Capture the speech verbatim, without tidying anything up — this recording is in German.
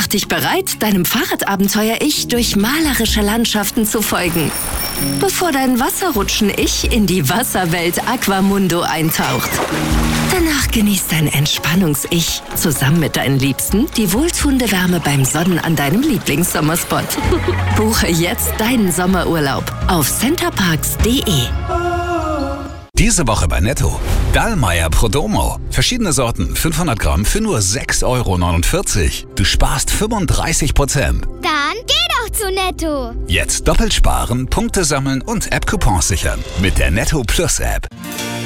Mach dich bereit, deinem Fahrradabenteuer-Ich durch malerische Landschaften zu folgen, bevor dein Wasserrutschen-Ich in die Wasserwelt Aquamundo eintaucht. Danach genießt dein Entspannungs-Ich zusammen mit deinen Liebsten die wohltuende Wärme beim Sonnen an deinem Lieblingssommerspot. Buche jetzt deinen Sommerurlaub auf centerparks punkt de. Diese Woche bei Netto. Dallmayr Prodomo. Verschiedene Sorten, fünfhundert Gramm für nur sechs Euro neunundvierzig. Du sparst fünfunddreißig Prozent. Dann geh doch zu Netto. Jetzt doppelt sparen, Punkte sammeln und App-Coupons sichern. Mit der Netto Plus App.